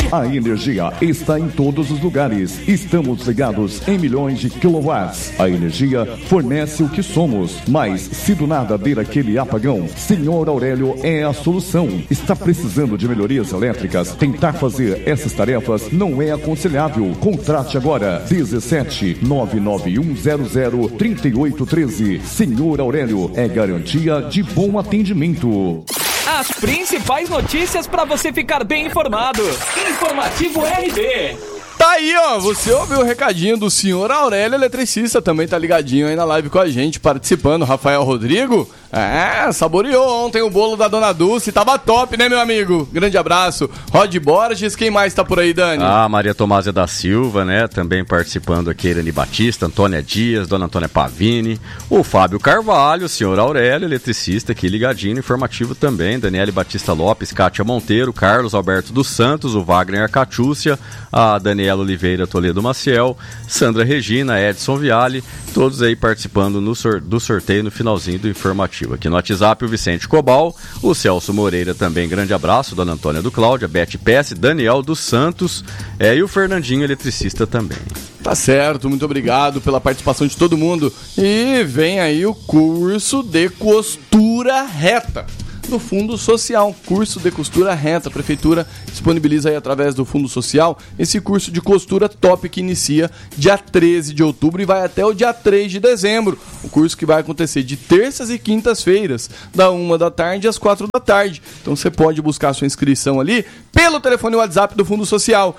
A energia está em todos os lugares. Estamos ligados em milhões de quilowatts. A energia fornece o que somos. Mas se do nada der aquele apagão, Senhor Aurélio é a solução. Está precisando de melhorias elétricas? Tentar fazer essas tarefas não é aconselhável. Contrate agora 17 99100 3813. Senhor Aurélio é garantia de bom atendimento. As principais notícias para você ficar bem informado. Informativo RD. Tá aí, ó, você ouviu o recadinho do senhor Aurélio, eletricista, também tá ligadinho aí na live com a gente, participando. Rafael Rodrigo, saboreou ontem o bolo da Dona Dulce, tava top, né, meu amigo? Grande abraço. Rod Borges, quem mais tá por aí, Dani? Maria Tomásia da Silva, né, também participando aqui, Irani Batista, Antônia Dias, Dona Antônia Pavini, o Fábio Carvalho, o senhor Aurélio, eletricista, aqui ligadinho, informativo também, Daniele Batista Lopes, Kátia Monteiro, Carlos Alberto dos Santos, o Wagner Acatiúcia, a Daniela Oliveira Toledo Maciel, Sandra Regina, Edson Viale, todos aí participando do sorteio no finalzinho do informativo. Aqui no WhatsApp, o Vicente Cobal, o Celso Moreira também, grande abraço, Dona Antônia do Cláudia, Beth Pesce, Daniel dos Santos e o Fernandinho, eletricista também. Tá certo, muito obrigado pela participação de todo mundo. E vem aí o curso de costura reta do Fundo Social, curso de costura reta. A Prefeitura disponibiliza aí através do Fundo Social esse curso de costura top que inicia dia 13 de outubro e vai até o dia 3 de dezembro. O curso que vai acontecer de terças e quintas-feiras, da 1 da tarde às 4 da tarde. Então você pode buscar sua inscrição ali pelo telefone WhatsApp do Fundo Social,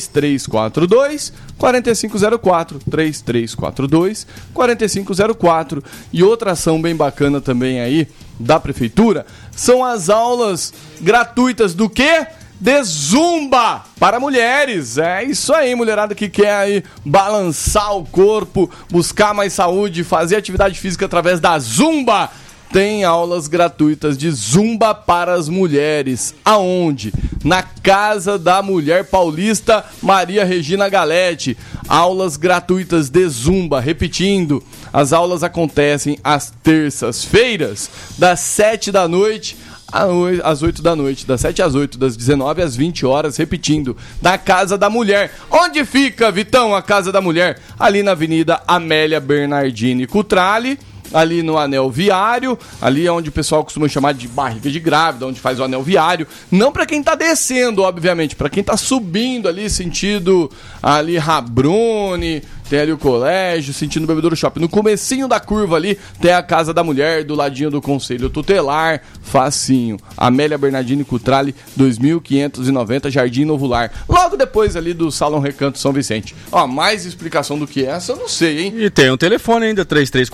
3342-4504, 3342-4504. E outra ação bem bacana também aí da Prefeitura são as aulas gratuitas do quê? De Zumba para mulheres. É isso aí, mulherada que quer aí balançar o corpo, buscar mais saúde, fazer atividade física através da Zumba. Tem aulas gratuitas de Zumba para as mulheres. Aonde? Na Casa da Mulher Paulista Maria Regina Galete. Aulas gratuitas de Zumba. Repetindo, as aulas acontecem às terças-feiras, das 7 da noite às 8 da noite, das 7 às 8, das 19 às 20 horas, repetindo, na Casa da Mulher. Onde fica, Vitão, a Casa da Mulher? Ali na Avenida Amélia Bernardini Cutrale, ali no anel viário, ali é onde o pessoal costuma chamar de barriga de grávida, onde faz o anel viário. Não para quem tá descendo, obviamente, para quem tá subindo ali, sentido ali Rabrone, tem ali o colégio, sentindo o Bebedouro Shopping. No comecinho da curva ali, tem a Casa da Mulher, do ladinho do Conselho Tutelar, facinho. Amélia Bernardini Cutrale, 2590, Jardim Novo Lar. Logo depois ali do Salão Recanto São Vicente. Ó, mais explicação do que essa, eu não sei, hein? E tem um telefone ainda,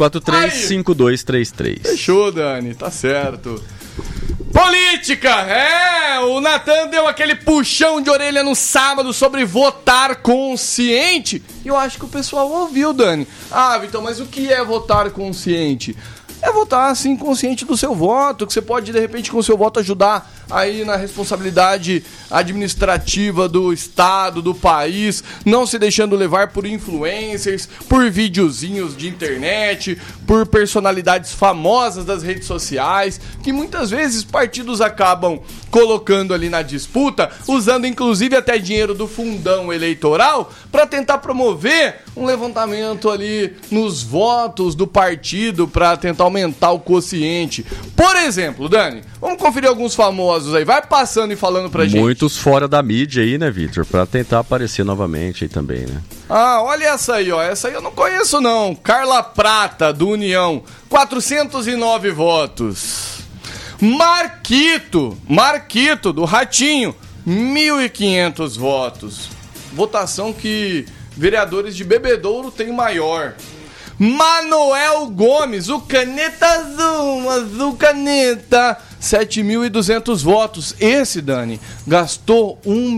3343-5233. Fechou, Dani, tá certo. Política! O Natan deu aquele puxão de orelha no sábado sobre votar consciente. E eu acho que o pessoal ouviu, Dani. Vitor, mas o que é votar consciente? É votar, assim, consciente do seu voto, que você pode, de repente, com o seu voto ajudar aí na responsabilidade administrativa do Estado, do país, não se deixando levar por influencers, por videozinhos de internet, por personalidades famosas das redes sociais, que muitas vezes partidos acabam colocando ali na disputa, usando inclusive até dinheiro do fundão eleitoral para tentar promover um levantamento ali nos votos do partido para tentar aumentar o quociente. Por exemplo, Dani, vamos conferir alguns famosos aí, vai passando e falando pra gente. Muitos fora da mídia aí, né, Vitor? Pra tentar aparecer novamente aí também, né? Olha essa aí, ó. Essa aí eu não conheço, não. Carla Prata, do União, 409 votos. Marquito, do Ratinho, 1.500 votos. Votação que vereadores de Bebedouro têm maior. Manoel Gomes, o caneta azul caneta, 7.200 votos. Esse, Dani, gastou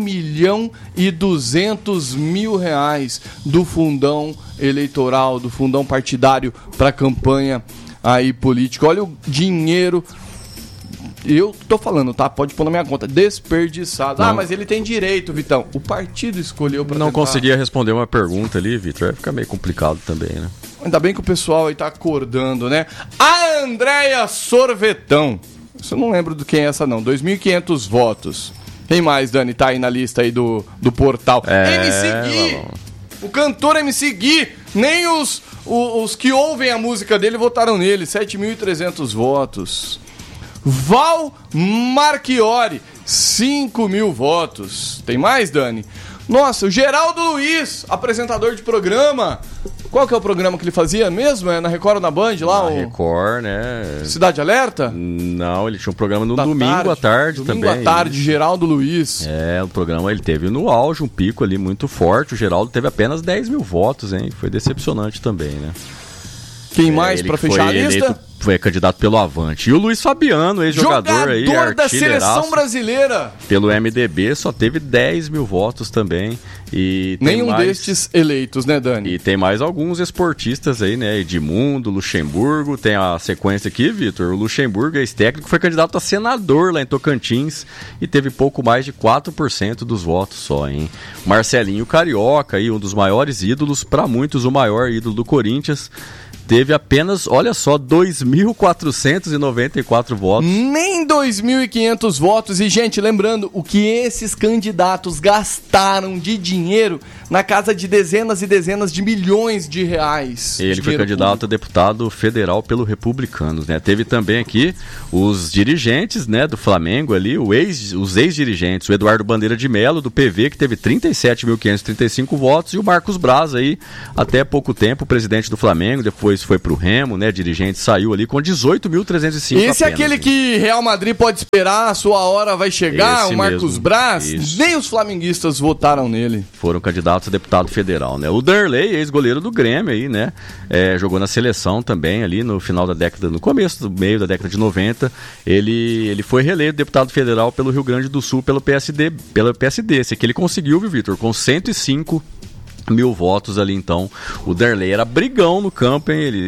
R$1.200.000 do fundão eleitoral, do fundão partidário para campanha aí política. Olha o dinheiro. Eu tô falando, tá? Pode pôr na minha conta. Desperdiçado. Não. Mas ele tem direito, Vitão. O partido escolheu pra Não tentar... conseguia responder uma pergunta ali, Vitor. Vai ficar meio complicado também, né? Ainda bem que o pessoal aí tá acordando, né? A Andréia Sorvetão. Eu não lembro de quem é essa, não. 2.500 votos. Quem mais, Dani, tá aí na lista aí do portal? MC Gui! O cantor MC Gui, nem os que ouvem a música dele votaram nele, 7.300 votos. Val Marchiori, 5.000 votos. Tem mais, Dani? Nossa, o Geraldo Luiz, apresentador de programa. Qual que é o programa que ele fazia mesmo? É na Record ou na Band lá? Na Record, né? Cidade Alerta? Não, ele tinha um programa no domingo à tarde também. Domingo à tarde, Geraldo Luiz. O programa ele teve no auge, um pico ali muito forte. O Geraldo teve apenas 10.000 votos, hein? Foi decepcionante também, né? Quem mais pra fechar a lista? Foi candidato pelo Avante. E o Luiz Fabiano, ex-jogador aí, jogador da seleção brasileira. Pelo MDB, só teve 10.000 votos também. E nenhum destes eleitos, né, Dani? E tem mais alguns esportistas aí, né? Edmundo, Luxemburgo. Tem a sequência aqui, Vitor. O Luxemburgo, ex-técnico, foi candidato a senador lá em Tocantins e teve pouco mais de 4% dos votos só, hein? Marcelinho Carioca, aí, um dos maiores ídolos, para muitos o maior ídolo do Corinthians, teve apenas, olha só, 2.494 votos. Nem 2.500 votos. E, gente, lembrando, o que esses candidatos gastaram de dinheiro na casa de dezenas e dezenas de milhões de reais. Ele foi candidato a deputado federal pelo Republicanos, né? Teve também aqui os dirigentes, né, do Flamengo ali, os ex-dirigentes, o Eduardo Bandeira de Mello, do PV, que teve 37.535 votos, e o Marcos Braz aí, até pouco tempo, presidente do Flamengo, depois foi pro Remo, né, dirigente, saiu ali com 18.305 Esse é aquele que Real Madrid pode esperar, a sua hora vai chegar, esse o Marcos mesmo. Braz, isso. Nem os flamenguistas votaram nele. Foram candidatos a deputado federal, né? O Derlei, ex-goleiro do Grêmio aí, né, jogou na seleção também ali no final da década, no começo do meio da década de 90, ele foi reeleito deputado federal pelo Rio Grande do Sul, pelo PSD, esse aqui ele conseguiu, viu, Vitor, com 105.000 votos ali, então. O Derlei era brigão no campo, hein?